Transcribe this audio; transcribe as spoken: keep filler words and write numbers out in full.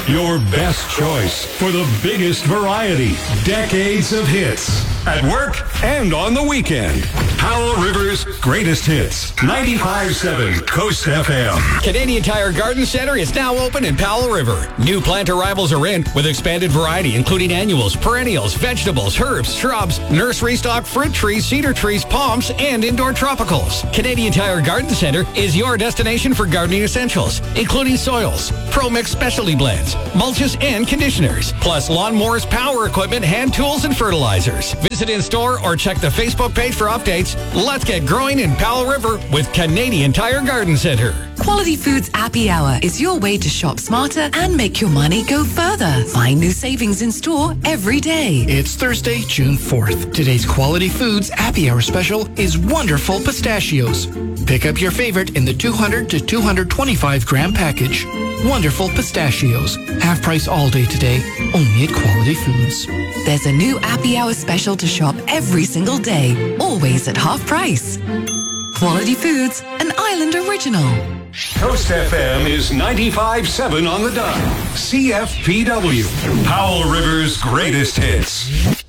Your best choice for the biggest variety. Decades of hits. At work and on the weekend. Powell River's greatest hits. ninety-five point seven Coast F M. Canadian Tire Garden Center is now open in Powell River. New plant arrivals are in with expanded variety, including annuals, perennials, vegetables, herbs, shrubs, nursery stock, fruit trees, cedar trees, palms, and indoor tropicals. Canadian Tire Garden Center is your destination for gardening essentials, including soils, Pro Mix specialty blends, mulches, and conditioners, plus lawnmowers, power equipment, hand tools, and fertilizers. Visit in store or check the Facebook page for updates. Let's get growing in Powell River with Canadian Tire Garden Center. Quality Foods Happy Hour is your way to shop smarter and make your money go further. Find new savings in store every day. It's Thursday, June fourth. Today's Quality Foods Happy Hour special is wonderful pistachios. Pick up your favorite in the two hundred to two hundred twenty-five gram package. Wonderful pistachios. Half price all day today, only at Quality Foods. There's a new Happy Hour special to shop every single day, always at half price. Quality Foods, an Island original. Coast F M is ninety-five point seven on the dot. C F P W, Powell River's greatest hits.